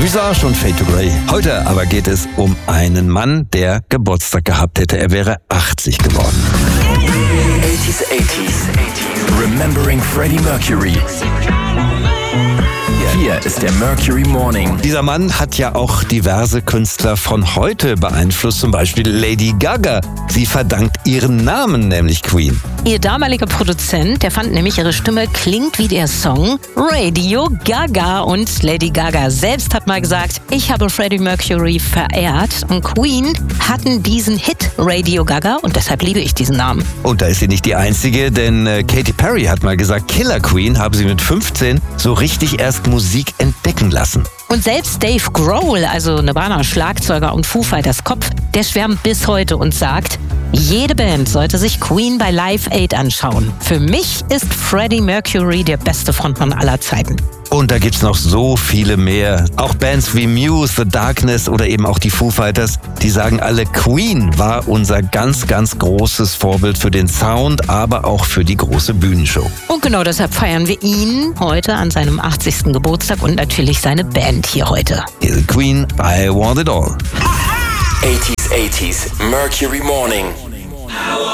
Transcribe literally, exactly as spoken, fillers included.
Visage und Fade to Grey. Heute aber geht es um einen Mann, der Geburtstag gehabt hätte. Er wäre achtzig geworden. eighties, eighties, eighties. Remembering Freddie Mercury. Hier ist der Mercury Morning. Dieser Mann hat ja auch diverse Künstler von heute beeinflusst, zum Beispiel Lady Gaga. Sie verdankt ihren Namen, nämlich Queen. Ihr damaliger Produzent, der fand nämlich, ihre Stimme klingt wie der Song Radio Gaga. Und Lady Gaga selbst hat mal gesagt, ich habe Freddie Mercury verehrt. Und Queen hatten diesen Hit Radio Gaga und deshalb liebe ich diesen Namen. Und da ist sie nicht die Einzige, denn äh, Katy Perry hat mal gesagt, Killer Queen habe sie mit fünfzehn so richtig erst Musik entdecken lassen. Und selbst Dave Grohl, also Nirvana-Schlagzeuger und Foo Fighters Kopf, der schwärmt bis heute und sagt, jede Band sollte sich Queen bei Live Aid anschauen. Für mich ist Freddie Mercury der beste Frontmann aller Zeiten. Und da gibt's noch so viele mehr. Auch Bands wie Muse, The Darkness oder eben auch die Foo Fighters, die sagen alle, Queen war unser ganz, ganz großes Vorbild für den Sound, aber auch für die große Bühnenshow. Und genau deshalb feiern wir ihn heute an seinem achtzigsten Geburtstag und natürlich seine Band hier heute. Hier ist Queen, I Want It All. eighties, eighties, Mercury Morning.